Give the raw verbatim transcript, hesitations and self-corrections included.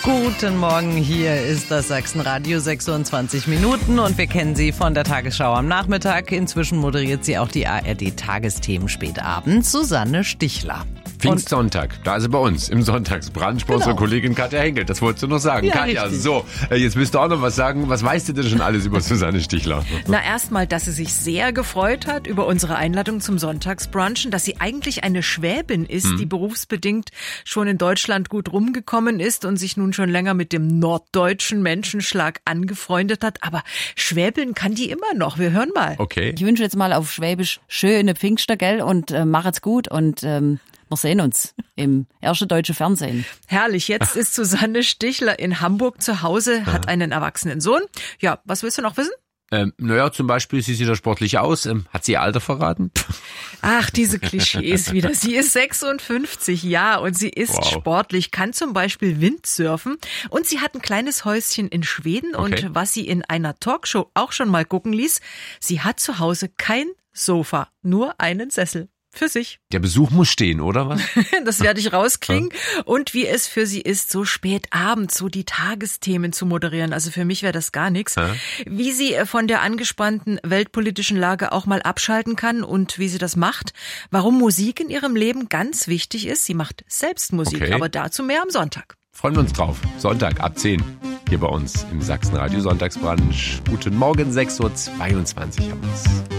Guten Morgen, hier ist das Sachsenradio, sechsundzwanzig Minuten und wir kennen sie von der Tagesschau am Nachmittag. Inzwischen moderiert sie auch die A R D-Tagesthemen spät abends, Susanne Stichler. Pfingstsonntag, da ist sie bei uns im Sonntagsbrunch bei Genau. unserer Kollegin Katja Henkel. Das wolltest du noch sagen. Ja, Katja, richtig. so, äh, jetzt müsst du auch noch was sagen. Was weißt du denn schon alles über Susanne Stichler? Na, erstmal, dass sie sich sehr gefreut hat über unsere Einladung zum Sonntagsbrunchen, dass sie eigentlich eine Schwäbin ist, Hm. die berufsbedingt schon in Deutschland gut rumgekommen ist und sich nun schon länger mit dem norddeutschen Menschenschlag angefreundet hat. Aber Schwäbeln kann die immer noch. Wir hören mal. Okay. Ich wünsche jetzt mal auf Schwäbisch schöne Pfingster, gell, und äh, machet's gut und ähm, wir sehen uns im ersten deutschen Fernsehen. Herrlich, jetzt ist Susanne Stichler in Hamburg zu Hause, hat einen erwachsenen Sohn. Ja, was willst du noch wissen? Ähm, naja, zum Beispiel, sie sieht ja sportlich aus. Ähm, hat sie ihr Alter verraten? Ach, diese Klischees wieder. Sie ist sechsundfünfzig, ja, und sie ist Wow. sportlich, kann zum Beispiel Windsurfen und sie hat ein kleines Häuschen in Schweden Okay. und was sie in einer Talkshow auch schon mal gucken ließ, sie hat zu Hause kein Sofa, nur einen Sessel. Für sich. Der Besuch muss stehen, oder was? Das werde ich rauskriegen. Und wie es für sie ist, so spät abends so die Tagesthemen zu moderieren. Also für mich wäre das gar nichts. Ja. Wie sie von der angespannten weltpolitischen Lage auch mal abschalten kann und wie sie das macht. Warum Musik in ihrem Leben ganz wichtig ist. Sie macht selbst Musik, Okay. aber dazu mehr am Sonntag. Freuen wir uns drauf. Sonntag ab zehn hier bei uns im Sachsenradio Sonntagsbrunch. Guten Morgen, sechs Uhr zweiundzwanzig haben wir's.